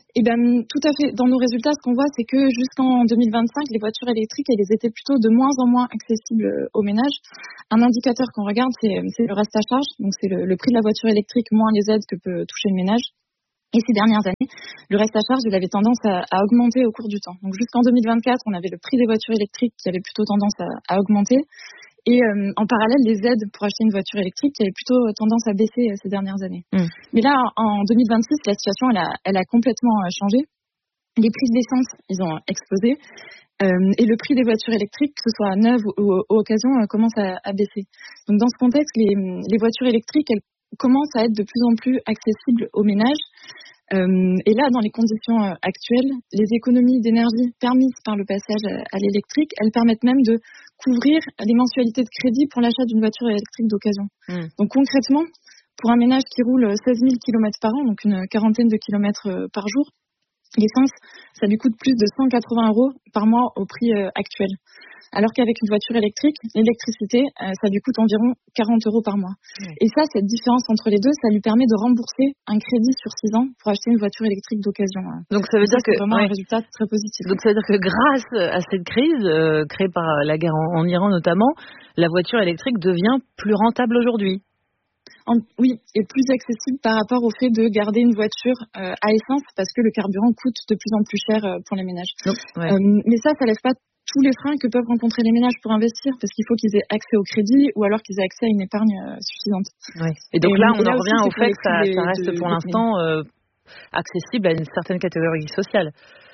Eh ben, tout à fait. Dans nos résultats, ce qu'on voit, c'est que jusqu'en deux mille vingt-cinq, les voitures électriques, elles étaient plutôt de moins en moins accessibles aux ménages. Un indicateur qu'on regarde, c'est, c'est le reste à charge. Donc, c'est le, le prix de la voiture électrique moins les aides que peut toucher le ménage. Et ces dernières années, le reste à charge, il avait tendance à, à augmenter au cours du temps. Donc, jusqu'en deux mille vingt-quatre, on avait le prix des voitures électriques qui avait plutôt tendance à, à augmenter. Et euh, en parallèle, les aides pour acheter une voiture électrique qui avaient plutôt tendance à baisser euh, ces dernières années. Mmh. Mais là, en deux mille vingt-six, la situation, elle a, elle a complètement euh, changé. Les prix de l'essence, ils ont explosé. Euh, et le prix des voitures électriques, que ce soit neuves ou, ou, ou occasion, euh, commence à, à baisser. Donc, dans ce contexte, les, les voitures électriques, elles commencent à être de plus en plus accessibles aux ménages. Euh, et là, dans les conditions euh, actuelles, les économies d'énergie permises par le passage à, à l'électrique, elles permettent même de couvrir les mensualités de crédit pour l'achat d'une voiture électrique d'occasion. Mmh. Donc concrètement, pour un ménage qui roule seize mille kilomètres par an, donc une quarantaine de kilomètres euh, par jour, l'essence, ça lui coûte plus de cent quatre-vingts euros par mois au prix euh, actuel. Alors qu'avec une voiture électrique, l'électricité, euh, ça lui coûte environ quarante euros par mois. Mmh. Et ça, cette différence entre les deux, ça lui permet de rembourser un crédit sur six ans pour acheter une voiture électrique d'occasion. Donc ça veut dire ça, que c'est vraiment ouais. un résultat très positif. Donc ça veut dire que grâce à cette crise euh, créée par la guerre en, en Iran notamment, la voiture électrique devient plus rentable aujourd'hui. En, oui, et plus accessible par rapport au fait de garder une voiture euh, à essence parce que le carburant coûte de plus en plus cher euh, pour les ménages. Donc, ouais. euh, mais ça, ça lève pas tous les freins que peuvent rencontrer les ménages pour investir, parce qu'il faut qu'ils aient accès au crédit ou alors qu'ils aient accès à une épargne euh, suffisante. Oui. Et donc et là, on en revient aussi, au fait que ça, des, ça reste de, pour de l'instant euh, accessible à une certaine catégorie sociale.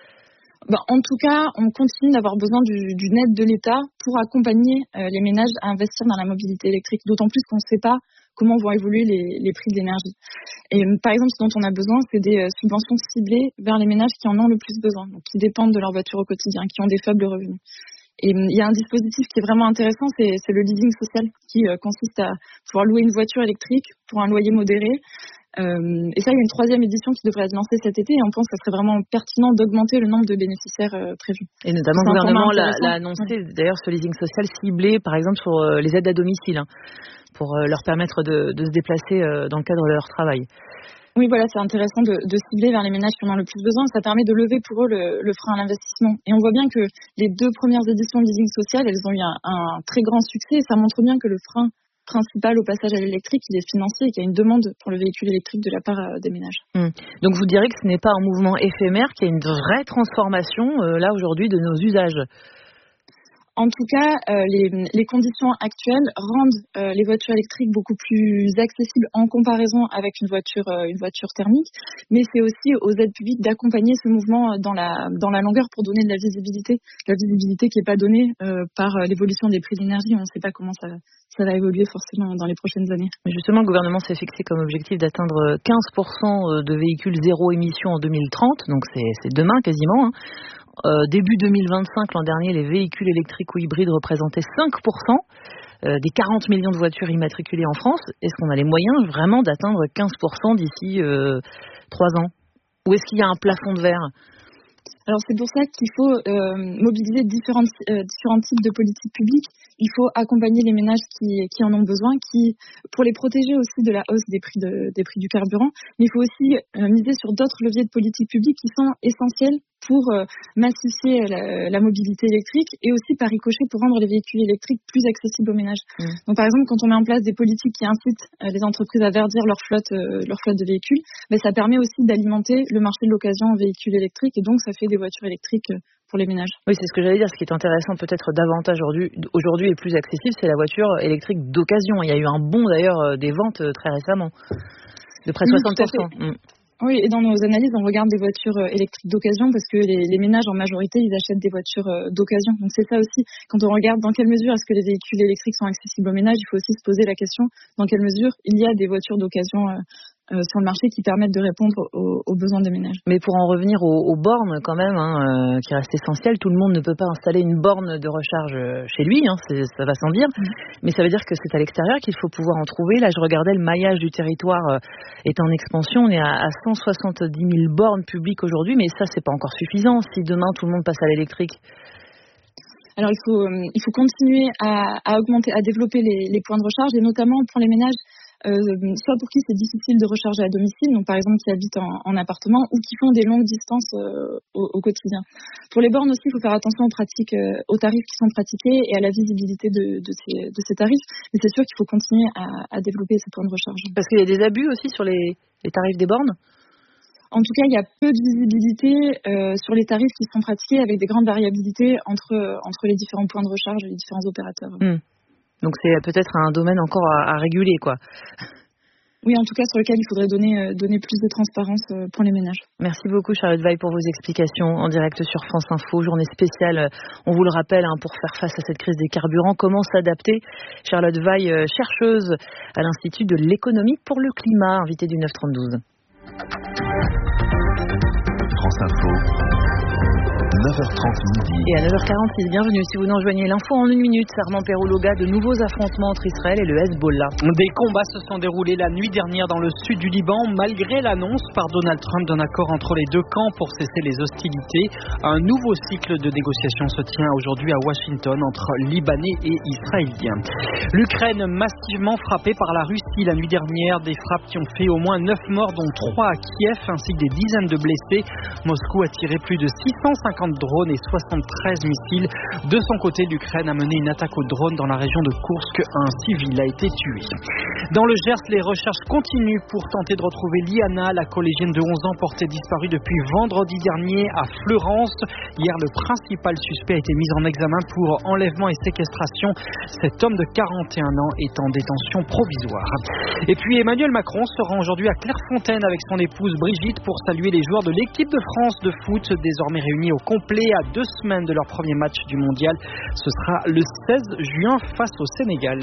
Ben, en tout cas, on continue d'avoir besoin du, d'une aide de l'État pour accompagner euh, les ménages à investir dans la mobilité électrique, d'autant plus qu'on ne sait pas comment vont évoluer les, les prix de l'énergie. Et par exemple, ce dont on a besoin, c'est des euh, subventions ciblées vers les ménages qui en ont le plus besoin, donc qui dépendent de leur voiture au quotidien, qui ont des faibles revenus. Et il y a un dispositif qui est vraiment intéressant, c'est, c'est le leasing social, qui euh, consiste à pouvoir louer une voiture électrique pour un loyer modéré. Euh, et ça, il y a une troisième édition qui devrait être lancée cet été, et on pense que ce serait vraiment pertinent d'augmenter le nombre de bénéficiaires euh, prévus. Et notamment, le gouvernement l'a, l'a annoncé, ouais. D'ailleurs, ce leasing social ciblé, par exemple, sur euh, les aides à domicile, hein, pour euh, leur permettre de, de se déplacer euh, dans le cadre de leur travail. Oui, voilà, c'est intéressant de, de cibler vers les ménages qui en ont le plus besoin. Ça permet de lever pour eux le, le frein à l'investissement. Et on voit bien que les deux premières éditions de leasing social, elles ont eu un, un très grand succès. Et ça montre bien que le frein principal au passage à l'électrique, il est financier et qu'il y a une demande pour le véhicule électrique de la part euh, des ménages. Mmh. Donc vous direz que ce n'est pas un mouvement éphémère, qu'il y a une vraie transformation, euh, là, aujourd'hui, de nos usages. En tout cas, euh, les, les conditions actuelles rendent euh, les voitures électriques beaucoup plus accessibles en comparaison avec une voiture, euh, une voiture thermique. Mais c'est aussi aux aides publiques d'accompagner ce mouvement dans la, dans la longueur pour donner de la visibilité. La visibilité qui n'est pas donnée euh, par l'évolution des prix de l'énergie. On ne sait pas comment ça, ça va évoluer forcément dans les prochaines années. Justement, le gouvernement s'est fixé comme objectif d'atteindre quinze pour cent de véhicules zéro émission en deux mille trente. Donc c'est, c'est demain quasiment, hein. Euh, début deux mille vingt-cinq, l'an dernier, les véhicules électriques ou hybrides représentaient cinq pour cent euh, des quarante millions de voitures immatriculées en France. Est-ce qu'on a les moyens vraiment d'atteindre quinze pour cent d'ici euh, trois ans ? Ou est-ce qu'il y a un plafond de verre ? Alors c'est pour ça qu'il faut euh, mobiliser différentes, euh, différents types de politiques publiques. Il faut accompagner les ménages qui, qui en ont besoin, qui, pour les protéger aussi de la hausse des prix, de, des prix du carburant. Mais il faut aussi euh, miser sur d'autres leviers de politique publique qui sont essentiels pour euh, massifier la, la mobilité électrique et aussi par ricochet pour rendre les véhicules électriques plus accessibles aux ménages. Mmh. Donc par exemple, quand on met en place des politiques qui incitent euh, les entreprises à verdir leur flotte, euh, leur flotte de véhicules, ben, ça permet aussi d'alimenter le marché de l'occasion en véhicules électriques et donc ça fait des voitures électriques euh, pour les ménages. Oui, c'est ce que j'allais dire. Ce qui est intéressant peut-être davantage aujourd'hui, aujourd'hui et plus accessible, c'est la voiture électrique d'occasion. Il y a eu un bond d'ailleurs des ventes très récemment, de près de oui, soixante pour cent. Mmh. Oui, et dans nos analyses, on regarde des voitures électriques d'occasion parce que les, les ménages, en majorité, ils achètent des voitures d'occasion. Donc c'est ça aussi, quand on regarde dans quelle mesure est-ce que les véhicules électriques sont accessibles aux ménages, il faut aussi se poser la question dans quelle mesure il y a des voitures d'occasion euh, euh, sur le marché qui permettent de répondre aux, aux besoins des ménages. Mais pour en revenir aux, aux bornes quand même, hein, euh, qui reste essentiel, tout le monde ne peut pas installer une borne de recharge chez lui, hein, c'est, ça va sans dire, mmh. mais ça veut dire que c'est à l'extérieur qu'il faut pouvoir en trouver. Là, je regardais le maillage du territoire euh, est en expansion, on est à, à cent soixante-dix mille bornes publiques aujourd'hui, mais ça, c'est pas encore suffisant si demain tout le monde passe à l'électrique. Alors il faut, euh, il faut continuer à, à augmenter, à développer les, les points de recharge et notamment pour les ménages euh, soit pour qui c'est difficile de recharger à domicile, donc par exemple qui habitent en, en appartement ou qui font des longues distances euh, au, au quotidien. Pour les bornes aussi, il faut faire attention aux pratiques, euh, aux tarifs qui sont pratiqués et à la visibilité de, de, ces, de ces tarifs. Mais c'est sûr qu'il faut continuer à, à développer ces points de recharge. Parce qu'il y a des abus aussi sur les, les tarifs des bornes ? En tout cas, il y a peu de visibilité euh, sur les tarifs qui sont pratiqués avec des grandes variabilités entre, entre les différents points de recharge et les différents opérateurs. Mmh. Donc c'est peut-être un domaine encore à, à réguler, quoi. Oui, en tout cas, sur lequel il faudrait donner, euh, donner plus de transparence euh, pour les ménages. Merci beaucoup, Charlotte Veil, pour vos explications en direct sur France Info. Journée spéciale, on vous le rappelle, hein, pour faire face à cette crise des carburants. Comment s'adapter ? Charlotte Veil, chercheuse à l'Institut de l'économie pour le climat, invitée du neuf trente-douze. France Info, neuf heures trente midi. Et à neuf heures quarante-six, bienvenue si vous nous rejoignez l'info en une minute. Armand Perrouloga, de nouveaux affrontements entre Israël et le Hezbollah. Des combats se sont déroulés la nuit dernière dans le sud du Liban, malgré l'annonce par Donald Trump d'un accord entre les deux camps pour cesser les hostilités. Un nouveau cycle de négociations se tient aujourd'hui à Washington entre Libanais et Israéliens. L'Ukraine massivement frappée par la Russie la nuit dernière, des frappes qui ont fait au moins neuf morts, dont trois à Kiev, ainsi que des dizaines de blessés. Moscou a tiré plus de six cent cinquante drones et soixante-treize missiles. De son côté, l'Ukraine a mené une attaque aux drones dans la région de Koursk. Un civil a été tué. Dans le Gers, les recherches continuent pour tenter de retrouver Liana, la collégienne de onze ans portée disparue depuis vendredi dernier à Fleurance. Hier, le principal suspect a été mis en examen pour enlèvement et séquestration. Cet homme de quarante et un ans est en détention provisoire. Et puis Emmanuel Macron se rend aujourd'hui à Clairefontaine avec son épouse Brigitte pour saluer les joueurs de l'équipe de France de foot, désormais réunis au complet à deux semaines de leur premier match du mondial. Ce sera le seize juin face au Sénégal.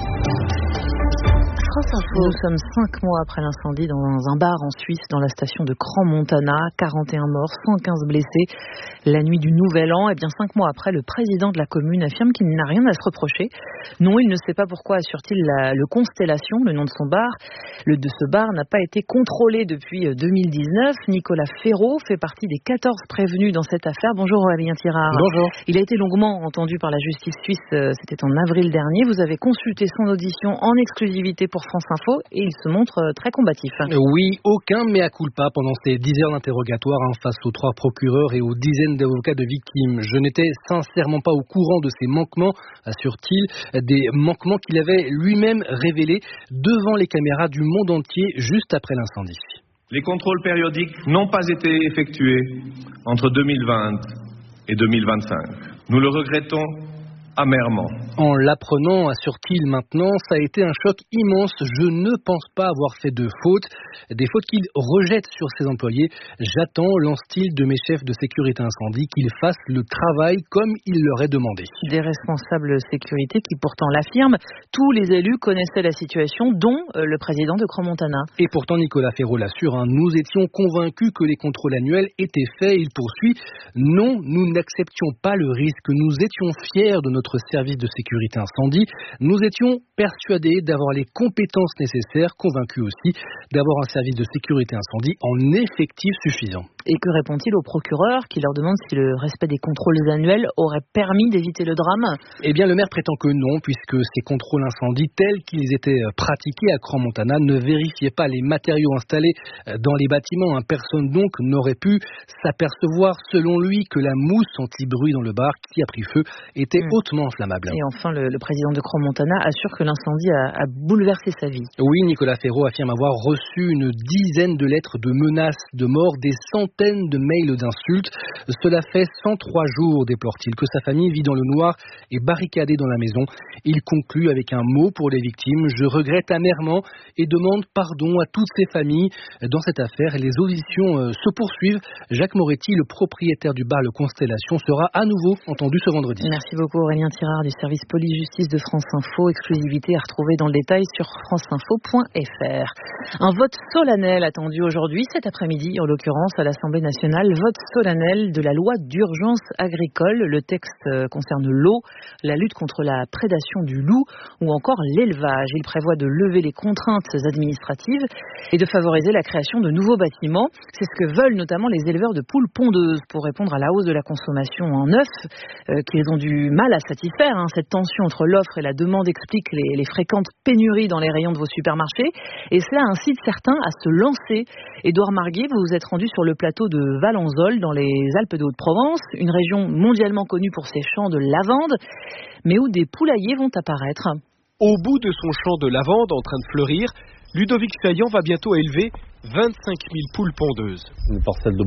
Nous sommes cinq mois après l'incendie dans un bar en Suisse, dans la station de Crans-Montana. quarante et un morts, cent quinze blessés. La nuit du Nouvel An, et bien cinq mois après, le président de la commune affirme qu'il n'a rien à se reprocher. Non, il ne sait pas pourquoi, assure-t-il, la, le Constellation, le nom de son bar. Le de ce bar n'a pas été contrôlé depuis deux mille dix-neuf. Nicolas Ferraud fait partie des quatorze prévenus dans cette affaire. Bonjour Aurélien Tirard. Bonjour. Il a été longuement entendu par la justice suisse, c'était en avril dernier. Vous avez consulté son audition en exclusivité pour France Info et il se montre très combatif. Oui, aucun mea culpa pendant ces dix heures d'interrogatoire hein, face aux trois procureurs et aux dizaines d'avocats de victimes. Je n'étais sincèrement pas au courant de ces manquements, assure-t-il, des manquements qu'il avait lui-même révélés devant les caméras du monde entier juste après l'incendie. Les contrôles périodiques n'ont pas été effectués entre deux mille vingt et deux mille vingt-cinq. Nous le regrettons amèrement. En l'apprenant, assure-t-il maintenant, ça a été un choc immense. Je ne pense pas avoir fait de fautes, des fautes qu'il rejette sur ses employés. J'attends, lance-t-il, de mes chefs de sécurité incendie qu'ils fassent le travail comme il leur est demandé. Des responsables sécurité qui pourtant l'affirment. Tous les élus connaissaient la situation, dont le président de Crans-Montana. Et pourtant, Nicolas Ferraud l'assure, hein, nous étions convaincus que les contrôles annuels étaient faits. Il poursuit, non, nous n'acceptions pas le risque. Nous étions fiers de notre service de sécurité incendie. Nous étions persuadés d'avoir les compétences nécessaires, convaincus aussi d'avoir un service de sécurité incendie en effectif suffisant. Et que répond-il aux procureurs qui leur demandent si le respect des contrôles annuels aurait permis d'éviter le drame ? Eh bien, le maire prétend que non, puisque ces contrôles incendies tels qu'ils étaient pratiqués à Crans-Montana ne vérifiaient pas les matériaux installés dans les bâtiments. Personne donc n'aurait pu s'apercevoir, selon lui, que la mousse anti-bruit dans le bar qui a pris feu était mmh. hautement inflammable. Et enfin, le, le président de Crans-Montana assure que l'incendie a, a bouleversé sa vie. Oui, Nicolas Ferraud affirme avoir reçu une dizaine de lettres de menaces de mort, des centaines de mails d'insultes. Cela fait cent trois jours, déplore-t-il, que sa famille vit dans le noir et barricadée dans la maison. Il conclut avec un mot pour les victimes. Je regrette amèrement et demande pardon à toutes ces familles. Dans cette affaire, les auditions se poursuivent. Jacques Moretti, le propriétaire du bar Le Constellation, sera à nouveau entendu ce vendredi. Merci beaucoup Aurélien Tirard du service police-justice de France Info. Exclusivité à retrouver dans le détail sur franceinfo point f r. Un vote solennel attendu aujourd'hui, cet après-midi en l'occurrence à l'Assemblée nationale. Vote solennel de la loi d'urgence agricole. Le texte concerne l'eau, la lutte contre la prédation du loup ou encore l'élevage. Il prévoit de lever les contraintes administratives et de favoriser la création de nouveaux bâtiments. C'est ce que veulent notamment les éleveurs de poules pondeuses pour répondre à la hausse de la consommation en œufs euh, qu'ils ont du mal à satisfaire satisfaire. Hein. Cette tension entre l'offre et la demande explique les, les fréquentes pénuries dans les rayons de vos supermarchés. Et cela incite certains à se lancer. Édouard Marguet, vous vous êtes rendu sur le plateau de Valenzoll, dans les Alpes de Haute-Provence, une région mondialement connue pour ses champs de lavande, mais où des poulaillers vont apparaître. Au bout de son champ de lavande en train de fleurir, Ludovic Saillant va bientôt élever vingt-cinq mille poules pondeuses. Une parcelle de